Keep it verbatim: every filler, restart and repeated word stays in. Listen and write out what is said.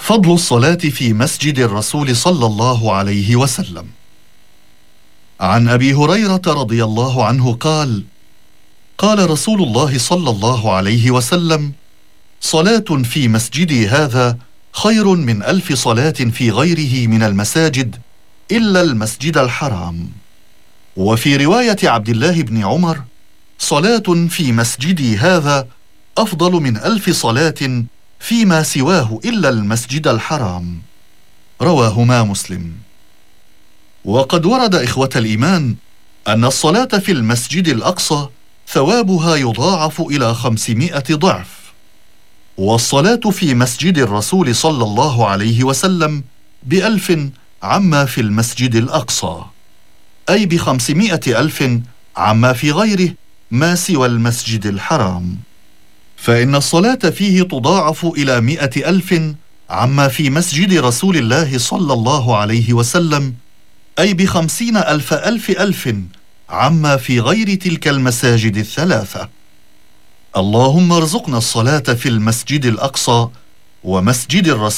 فضل الصلاة في مسجد الرسول صلى الله عليه وسلم. عن أبي هريرة رضي الله عنه قال: قال رسول الله صلى الله عليه وسلم: صلاة في مسجدي هذا خير من ألف صلاة في غيره من المساجد إلا المسجد الحرام. وفي رواية عبد الله بن عمر: صلاة في مسجدي هذا أفضل من ألف صلاة فيما سواه إلا المسجد الحرام. رواهما مسلم. وقد ورد إخوة الإيمان أن الصلاة في المسجد الأقصى ثوابها يضاعف إلى خمسمائة ضعف، والصلاة في مسجد الرسول صلى الله عليه وسلم بألف عما في المسجد الأقصى، أي بخمسمائة ألف عما في غيره ما سوى المسجد الحرام، فإن الصلاة فيه تضاعف إلى مئة ألف عما في مسجد رسول الله صلى الله عليه وسلم، أي بخمسين ألف ألف ألف عما في غير تلك المساجد الثلاثة. اللهم ارزقنا الصلاة في المسجد الأقصى ومسجد الرسول